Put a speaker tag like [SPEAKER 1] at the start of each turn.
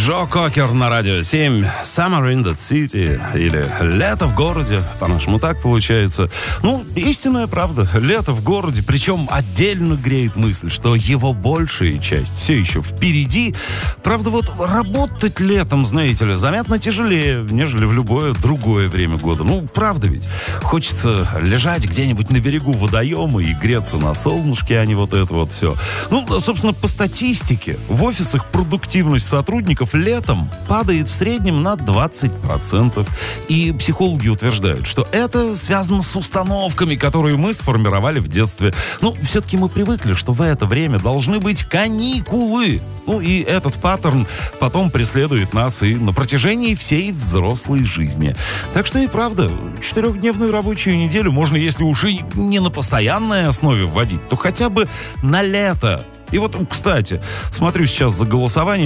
[SPEAKER 1] Джо Кокер на радио 7. Summer in the City. Или лето в городе. По-нашему так получается. Ну, истинная правда. Лето в городе. Причем отдельно греет мысль, что его большая часть все еще впереди. Правда, вот работать летом, знаете ли, заметно тяжелее, нежели в любое другое время года. Ну, правда ведь. Хочется лежать где-нибудь на берегу водоема и греться на солнышке, а не вот это вот все. Ну, собственно, по статистике, в офисах продуктивность сотрудников летом падает в среднем на 20%. И психологи утверждают, что это связано с установками, которые мы сформировали в детстве. Ну, все-таки мы привыкли, что в это время должны быть каникулы. Ну, и этот паттерн потом преследует нас и на протяжении всей взрослой жизни. Так что и правда, 4-дневную рабочую неделю можно, если уж и не на постоянной основе вводить, то хотя бы на лето. И вот, кстати, смотрю сейчас за голосование.